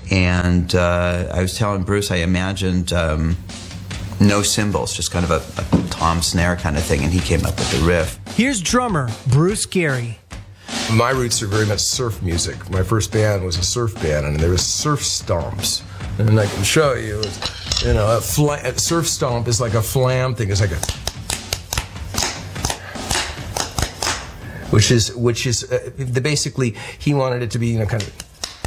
And I was telling Bruce I imagined no cymbals, just kind of a tom snare kind of thing, and he came up with the riff. Here's drummer Bruce Gary. My roots are very much surf music. My first band was a surf band, and there was surf stomps. And I can show you, you know, a surf stomp is like a flam thing. It's like a, which is basically he wanted it to be, you know, kind of,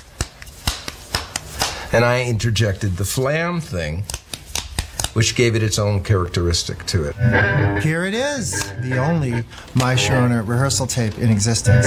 and I interjected the flam thing, which gave it its own characteristic to it. Here it is, the only My Sharona rehearsal tape in existence.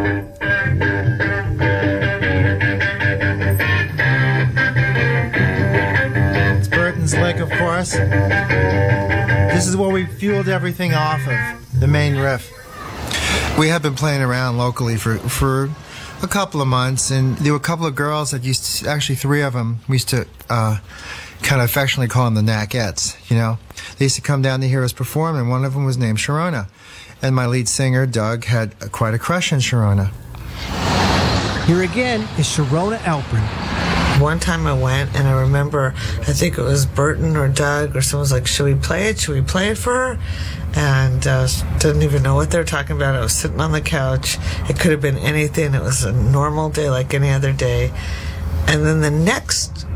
It's Burton's Lick, of course. This is where we fueled everything off of, the main riff. We had been playing around locally for a couple of months, and there were a couple of girls that used to, actually 3 of them, we used to kind of affectionately call them the Knackets, you know. They used to come down to hear us perform, and one of them was named Sharona. And my lead singer, Doug, had quite a crush on Sharona. Here again is Sharona Alpern. One time I went, and I remember, I think it was Burton or Doug or someone was like, should we play it? Should we play it for her? And didn't even know what they were talking about. I was sitting on the couch. It could have been anything. It was a normal day like any other day. And then the next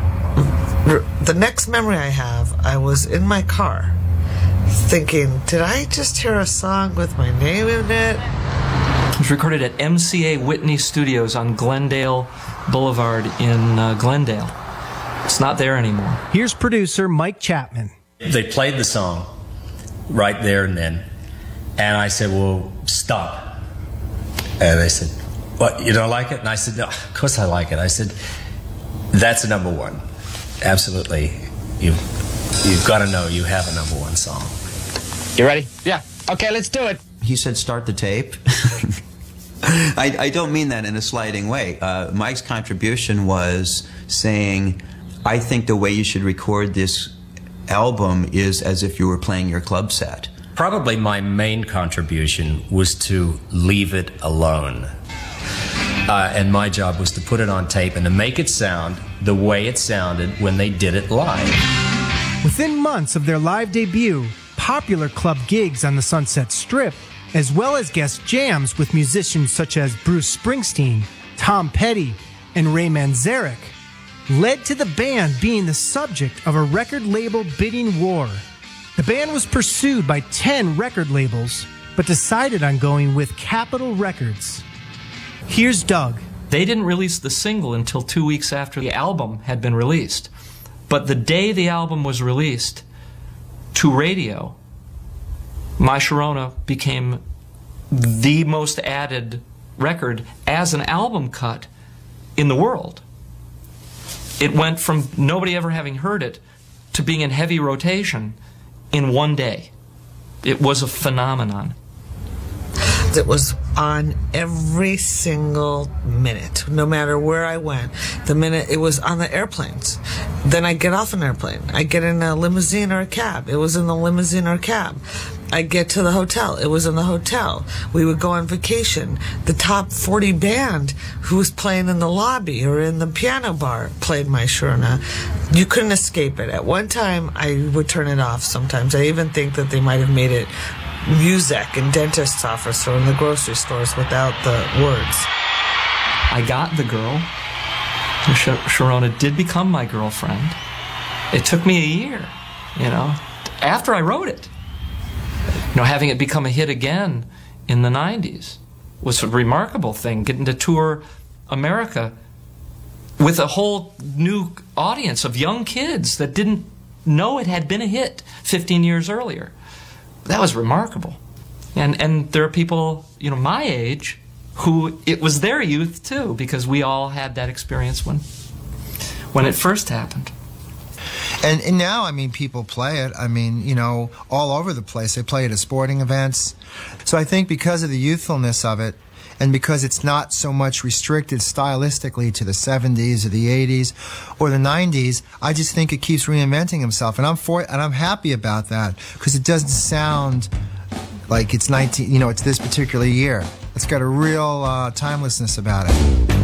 memory I have, I was in my car thinking, did I just hear a song with my name in it? It was recorded at MCA Whitney Studios on Glendale Boulevard in Glendale. It's not there anymore. Here's producer Mike Chapman. They played the song right there and then, and I said, well, stop. And they said, what, you don't like it? And I said, no, of course I like it. I said, that's a number one. Absolutely. You've got to know you have a number one song. You ready? Yeah. Okay, let's do it. He said, start the tape. I don't mean that in a slighting way. Mike's contribution was saying, I think the way you should record this album is as if you were playing your club set. Probably my main contribution was to leave it alone. And my job was to put it on tape and to make it sound the way it sounded when they did it live. Within months of their live debut, popular club gigs on the Sunset Strip, as well as guest jams with musicians such as Bruce Springsteen, Tom Petty, and Ray Manzarek, led to the band being the subject of a record label bidding war. The band was pursued by 10 record labels, but decided on going with Capitol Records. Here's Doug. They didn't release the single until 2 weeks after the album had been released. But the day the album was released to radio, My Sharona became the most added record as an album cut in the world. It went from nobody ever having heard it to being in heavy rotation in one day. It was a phenomenon. It was on every single minute, no matter where I went. The minute it was on the airplanes. Then I'd get off an airplane. I'd get in a limousine or a cab. It was in the limousine or cab. I'd get to the hotel. It was in the hotel. We would go on vacation. The top 40 band who was playing in the lobby or in the piano bar played My Sharona. You couldn't escape it. At one time, I would turn it off sometimes. I even think that they might have made it music in dentist's office or in the grocery stores without the words. I got the girl. Sharona did become my girlfriend. It took me a year, you know, after I wrote it. You know, having it become a hit again in the 90s was a remarkable thing. Getting to tour America with a whole new audience of young kids that didn't know it had been a hit 15 years earlier. That was remarkable. And there are people, you know, my age who it was their youth too, because we all had that experience when it first happened. And now, I mean, people play it, I mean, you know, all over the place. They play it at sporting events. So I think because of the youthfulness of it, and because it's not so much restricted stylistically to the 70s or the 80s or the 90s, I just think it keeps reinventing itself. And I'm happy about that, because it doesn't sound like it's it's this particular year. It's got a real timelessness about it.